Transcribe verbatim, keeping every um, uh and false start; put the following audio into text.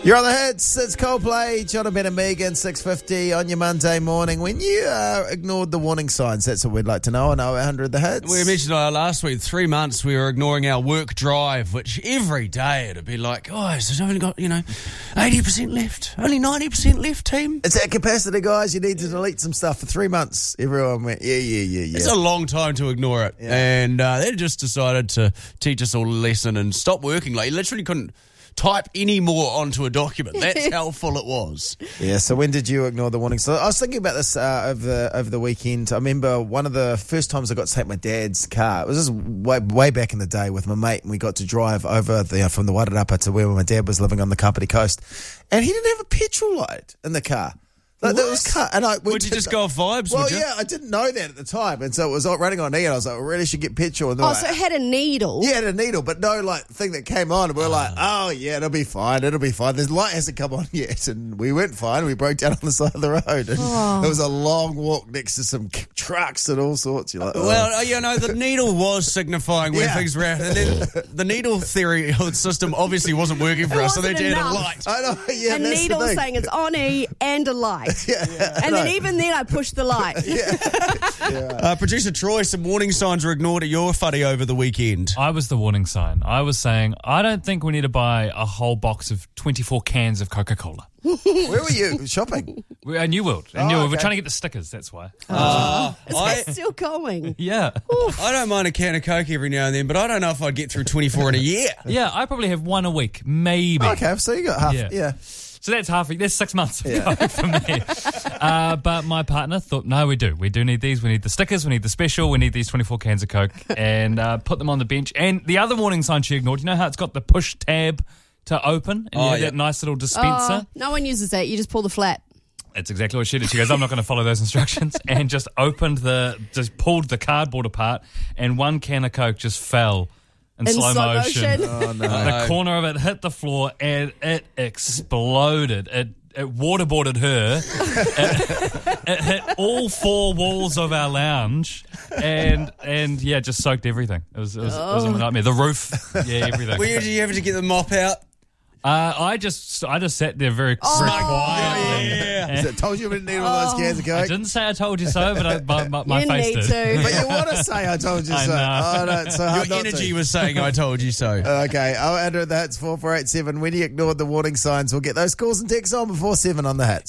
You're on the hits. It's Coldplay, John and Ben and Megan, six fifty on your Monday morning. When you uh, ignored the warning signs, that's what we'd like to know on oh eight hundred The Hits. We mentioned uh, last week, three months we were ignoring our work drive, which every day it'd be like, guys, there's only got, you know, eighty percent left, only ninety percent left, team. It's at capacity, guys. You need to delete some stuff for three months. Everyone went, yeah, yeah, yeah, yeah. It's a long time to ignore it. Yeah. And uh, they just decided to teach us all a lesson and stop working. Like, you literally couldn't type any more onto a document. That's how full it was. Yeah, so when did you ignore the warning? So I was thinking about this uh, over the over the weekend. I remember one of the first times I got to take my dad's car. It was just way, way back in the day with my mate, and we got to drive over the, from the Wairarapa to where my dad was living on the Kapiti coast, and he didn't have a petrol light in the car. Like, that was car, and I, would you just go off vibes? Well, would you? yeah, I didn't know that at the time, and so it was running on E, and I was like, I really should get petrol. And Oh, like, so it had a needle. yeah, it had a needle, but no like thing that came on. And we we're like, oh yeah, it'll be fine, it'll be fine. The light hasn't come on yet, and we went fine. We broke down on the side of the road, and Oh. it was a long walk next to some c- trucks and all sorts. You're like, oh. Well, you know, the needle was signifying where Yeah. things were at. And then the needle theory system obviously wasn't working for It us, so they wasn't had a enough. light. I know, yeah, a that's needle the thing. saying it's on E and a light. yeah, And then even then I pushed the light. Uh, Producer Troy, some warning signs were ignored at your fuddy over the weekend. I was the warning sign. I was saying, I don't think we need to buy a whole box of twenty-four cans of Coca-Cola. Where were you shopping? We're at New World. Oh, And New World. okay. We're trying to get the stickers, that's why. Uh, Is I, that still going? Yeah. I don't mind a can of Coke every now and then, but I don't know if I'd get through twenty-four in a year. Yeah, I probably have one a week, maybe. Okay, so you got half. Yeah, Yeah. So that's half, that's six months of Yeah. Coke for me. Uh, but my partner thought, no, we do. We do need these. We need the stickers. We need the special. We need these twenty-four cans of Coke and uh, put them on the bench. And the other warning sign she ignored, you know how it's got the push tab to open? And Oh, you have yeah. that nice little dispenser? Oh, no one uses that. You just pull the flap. That's exactly what she did. She goes, I'm not going to follow those instructions, and just opened the, just pulled the cardboard apart, and one can of Coke just fell in, In slow, slow motion. motion. Oh no. The corner of it hit the floor, and it exploded. It it waterboarded her. it, it hit all four walls of our lounge, and and yeah, just soaked everything. It was it was, it was a nightmare. The roof, yeah, everything. Were you, did you have to get the mop out? Uh, I just I just sat there very, Oh. very quietly. Yeah. So I told you we didn't need all those cans of I Coke. didn't say I told you so, but I, my, my, my you face need did. to. But you want to say I told you I so. know. Oh, no, it's so hard Your not energy to. was saying, I told you so. Okay, oh, Andrew, that's four four eight seven. When you ignored the warning signs, we'll get those calls and texts on before seven on the hits.